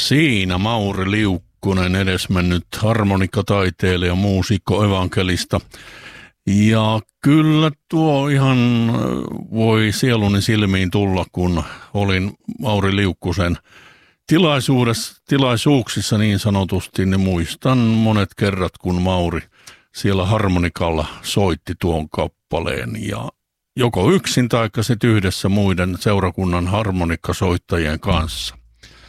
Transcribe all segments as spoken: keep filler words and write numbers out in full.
Siinä Mauri Liukkunen, edesmennyt harmonikkataiteilija, muusikko, evankelista. Ja kyllä tuo ihan voi sieluni silmiin tulla, kun olin Mauri Liukkusen tilaisuudessa, tilaisuuksissa niin sanotusti, niin muistan monet kerrat, kun Mauri siellä harmonikalla soitti tuon kappaleen ja joko yksin tai sitten yhdessä muiden seurakunnan harmonikkasoittajien kanssa.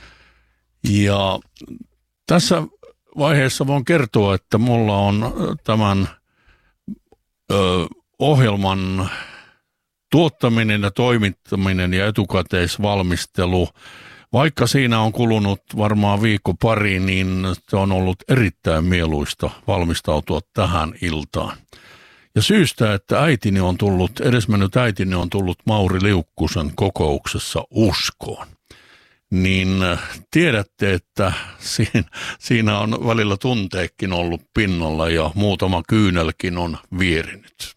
Ja tässä vaiheessa voin kertoa, että mulla on tämän ö, ohjelman tuottaminen ja toimittaminen ja etukäteisvalmistelu, vaikka siinä on kulunut varmaan viikko pari, niin se on ollut erittäin mieluista valmistautua tähän iltaan. Ja syystä, että äitini on tullut, edesmennyt äitini on tullut Mauri Liukkusen kokouksessa uskoon, niin tiedätte, että siinä, siinä on välillä tunteekin ollut pinnalla ja muutama kyynelkin on vierinyt.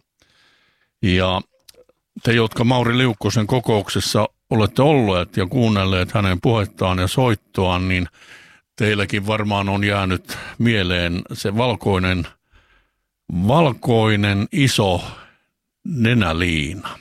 Ja te, jotka Mauri Liukkusen kokouksessa olette olleet ja kuunnelleet hänen puhettaan ja soittoaan, niin teilläkin varmaan on jäänyt mieleen se valkoinen, valkoinen iso nenäliina.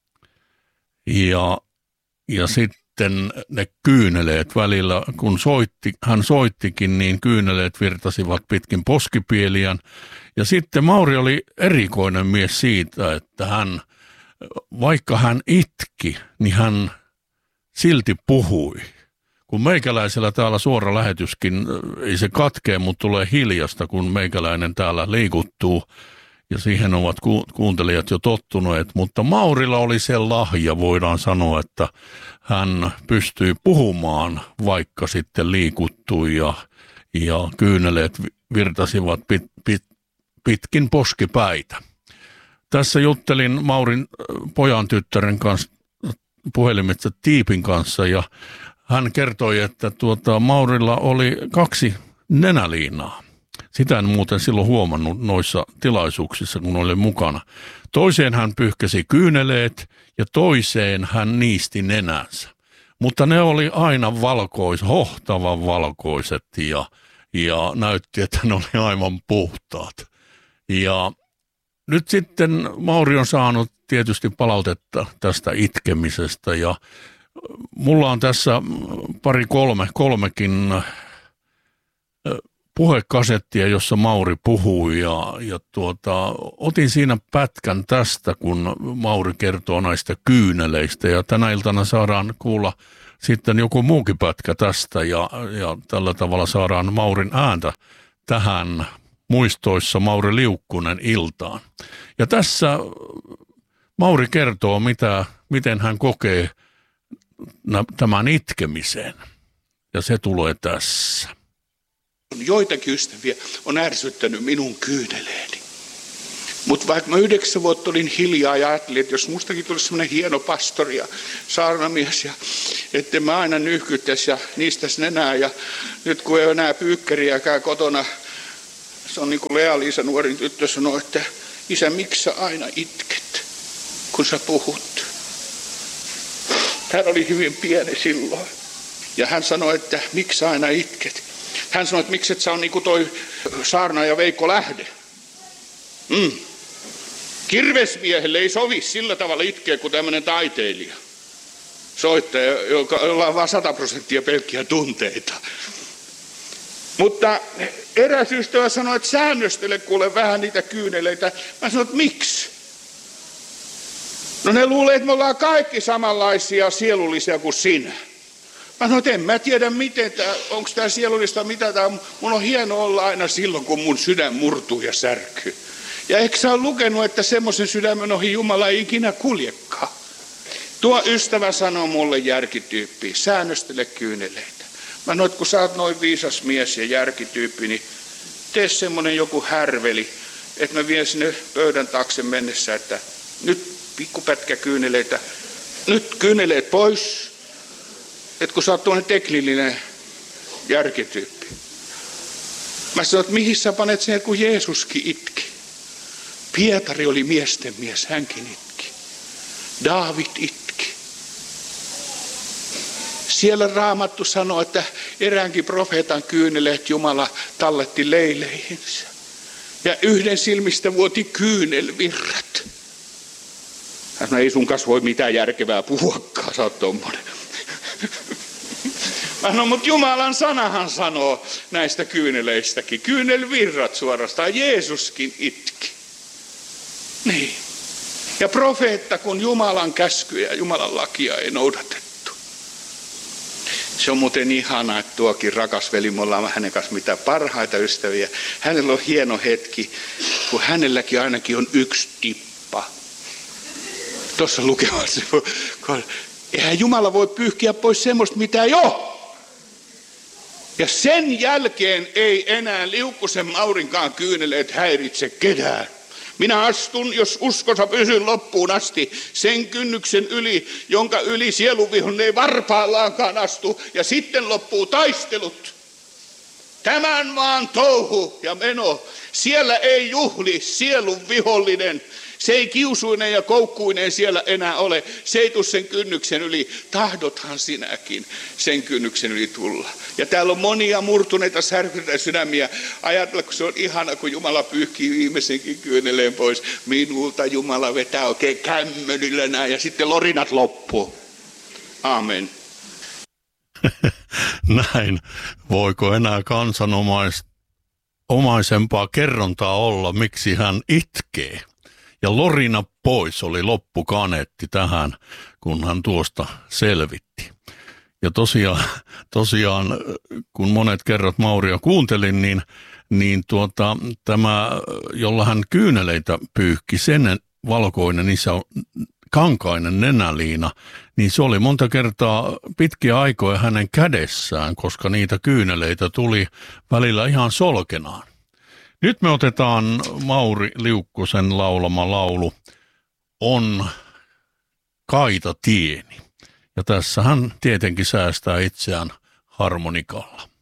Ja, ja sitten ne kyyneleet välillä, kun soitti, hän soittikin, niin kyyneleet virtasivat pitkin poskipieliään. Ja sitten Mauri oli erikoinen mies siitä, että hän, vaikka hän itki, niin hän silti puhui. Kun meikäläisellä täällä suora lähetyskin, ei se katkee, mutta tulee hiljasta, kun meikäläinen täällä liikuttuu. Ja siihen ovat ku- kuuntelijat jo tottuneet. Mutta Maurilla oli se lahja, voidaan sanoa, että hän pystyi puhumaan, vaikka sitten liikuttui ja, ja kyyneleet virtasivat pit, pit, pitkin poskipäitä. Tässä juttelin Maurin pojan tyttären kanssa puhelimitse Tiipin kanssa ja hän kertoi, että tuota, Maurilla oli kaksi nenäliinaa. Sitä en muuten silloin huomannut noissa tilaisuuksissa, kun olin mukana. Toiseen hän pyyhkäsi kyyneleet ja toiseen hän niisti nenänsä. Mutta ne oli aina valkois, hohtavan valkoiset ja, ja näytti, että ne oli aivan puhtaat. Ja nyt sitten Mauri on saanut tietysti palautetta tästä itkemisestä ja mulla on tässä pari kolme, kolmekin puhekasettia, jossa Mauri puhui ja, ja tuota, otin siinä pätkän tästä, kun Mauri kertoo näistä kyyneleistä ja tänä iltana saadaan kuulla sitten joku muukin pätkä tästä ja, ja tällä tavalla saadaan Maurin ääntä tähän muistoissa Mauri Liukkunen iltaan. Ja tässä Mauri kertoo, mitä, miten hän kokee tämän itkemisen ja se tulee tässä. Joitakin ystäviä on ärsyttänyt minun kyyneleeni. Mutta vaikka mä yhdeksän vuotta olin hiljaa ja ajattelin, että jos mustakin tulisi semmoinen hieno pastori ja saarnamies, ja että mä aina nyhkyttäisi ja niistäisi nenää. Ja nyt kun ei ole enää pyykkäriäkään kotona, se on niin kuin Lea-Liisa, nuorin tyttö, sanoi, että isä, miksi sä aina itket, kun sä puhut? Hän oli hyvin pieni silloin. Ja hän sanoi, että miksi sä aina itket? Hän sanoi, että miksi et sä on niin kuin toi saarnaaja Veikko Lähde. Mm. Kirvesmiehelle ei sovi sillä tavalla itkeä kuin tämmöinen taiteilija. Soittaja, jolla on vain sata prosenttia pelkkiä tunteita. Mutta eräs ystävä sanoi, että säännöstele kuule vähän niitä kyyneleitä. Mä sanoin, että miksi? No ne luulee, että me ollaan kaikki samanlaisia sielullisia kuin sinä. Mä sanoin, että en mä tiedä miten, onko tämä sielullista mitä tämä on. Mun on hieno olla aina silloin, kun mun sydän murtuu ja särkyy. Ja eikö sä ole lukenut, että semmoisen sydämen ohi Jumala ei ikinä kuljekaan? Tuo ystävä sanoi mulle järkityyppi, säännöstele kyyneleitä. Mä sanoin, että kun sä oot noin viisas mies ja järkityyppi, niin tee semmoinen joku härveli, että mä vien sinne pöydän taakse mennessä, että nyt pikkupätkä kyyneleitä, nyt kyyneleet pois, että kun sä oot tuonne teknillinen järkityyppi. Mä sanoin, että mihin sä panet sen, kun Jeesuskin itki. Pietari oli miesten mies, hänkin itki. Daavid itki. Siellä Raamattu sanoo, että eräänkin profeetan kyyneleet Jumala talletti leileihinsä. Ja yhden silmistä vuoti kyynelvirrat. Hän sanoi, ei sun kanssa voi mitään järkevää puhuakaan, sä oot tommonen. No, mutta Jumalan sanahan sanoo näistä kyyneleistäkin. Kyynelvirrat suorastaan. Jeesuskin itki. Niin. Ja profeetta, kun Jumalan käskyjä ja Jumalan lakia ei noudatettu. Se on muuten ihana, että tuokin rakas veli, me ollaan hänen kanssa mitä parhaita ystäviä. Hänellä on hieno hetki, kun hänelläkin ainakin on yksi tippa. Tuossa lukemassa. Eihän Jumala voi pyyhkiä pois semmoista, mitä ei ole. Ja sen jälkeen ei enää Liukkusen Maurinkaan kyyneleet häiritse ketään. Minä astun, jos uskossa pysyn loppuun asti, sen kynnyksen yli, jonka yli sielunvihollinen ei varpaallaankaan astu, ja sitten loppuu taistelut. Tämän maan touhu ja meno, siellä ei juhli sielun vihollinen. Se ei kiusuinen ja koukkuinen siellä enää ole. Se ei tule sen kynnyksen yli. Tahdothan sinäkin sen kynnyksen yli tulla. Ja täällä on monia murtuneita särkyneitä sydämiä. Ajatella, kun se on ihana, kun Jumala pyyhkii viimeisenkin kyyneleen pois. Minulta Jumala vetää oikein kämmönillä näin ja sitten lorinat loppuu. Amen. Näin. Voiko enää kansanomaisempaa kerrontaa olla, miksi hän itkee? Ja lorina pois oli loppukaneetti tähän, kun hän tuosta selvitti. Ja tosiaan, tosiaan kun monet kerrat Mauria kuuntelin, niin, niin tuota, tämä, jolla hän kyyneleitä pyyhki, sen valkoinen isä, kankainen nenäliina, niin se oli monta kertaa pitkiä aikoja hänen kädessään, koska niitä kyyneleitä tuli välillä ihan solkenaan. Nyt me otetaan Mauri Liukkosen laulama laulu On kaita tieni. Ja tässä hän tietenkin säästää itseään harmonikalla.